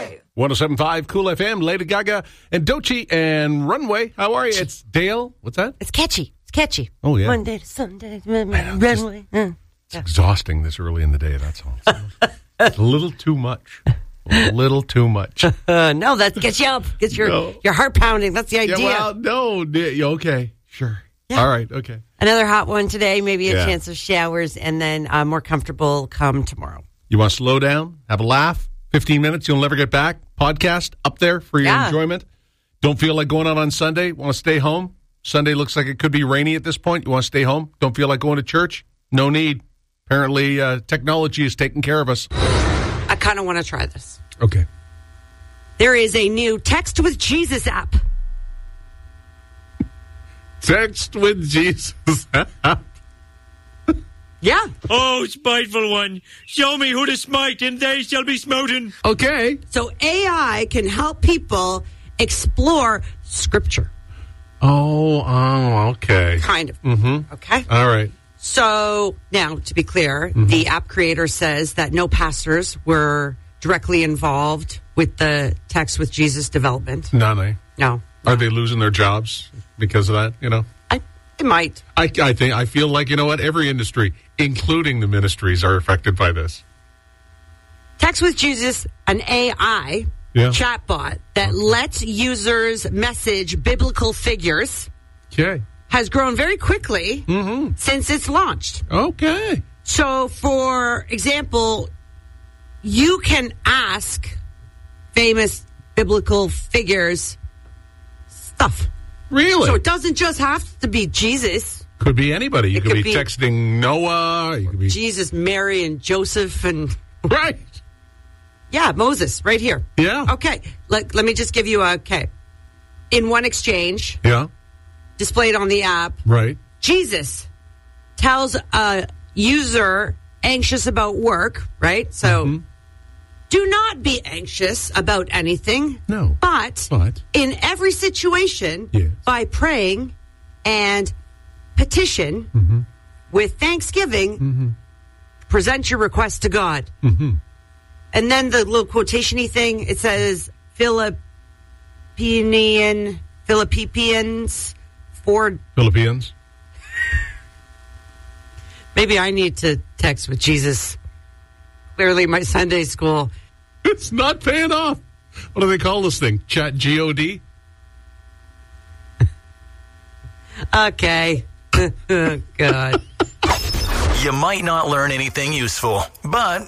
Right. 107.5 Cool FM, Lady Gaga and Doechii and Runway. How are you? It's Dale. What's that? It's catchy. It's catchy. Oh, yeah. Monday to Sunday, Runway. It's exhausting this early in the day, that's all. It's a little too much. A little too much. No, that gets you up. Gets your heart pounding. That's the idea. Yeah, well, no. Okay, sure. Yeah. All right, okay. Another hot one today, maybe a chance of showers, and then more comfortable come tomorrow. You want to slow down, have a laugh, 15 minutes, you'll never get back. Podcast up there for your enjoyment. Don't feel like going out on Sunday, want to stay home. Sunday looks like it could be rainy at this point. You want to stay home, don't feel like going to church. No need. Apparently, technology is taking care of us. I kind of want to try this. Okay. There is a new Text with Jesus app. Text with Jesus. Yeah. Oh, spiteful one, show me who to smite, and they shall be smoten. Okay. So AI can help people explore Scripture. Oh, okay. Kind of. Mm-hmm. Okay. All right. So now, to be clear, the app creator says that no pastors were directly involved with the Text with Jesus development. No. No. Are they losing their jobs because of that, you know? It might. I feel like, you know what, every industry, including the ministries, are affected by this. Text with Jesus, an AI chatbot that lets users message biblical figures, has grown very quickly since it's launched. Okay. So, for example, you can ask famous biblical figures stuff. Really? So it doesn't just have to be Jesus. Could be anybody. You It could could be be texting Noah. You could be Jesus, Mary, and Joseph, and right. Yeah, Moses, right here. Yeah. Okay, let me just give you in one exchange, displayed on the app, right. Jesus tells a user anxious about work, right? So do not be anxious about anything. No. But in every situation, by praying and petition with thanksgiving, present your request to God. And then the little quotation-y thing, it says, Philippians 4. Philippians. Maybe I need to text with Jesus. Clearly, my Sunday school. It's not paying off. What do they call this thing? Chat G-O-D? Okay. God. You might not learn anything useful, but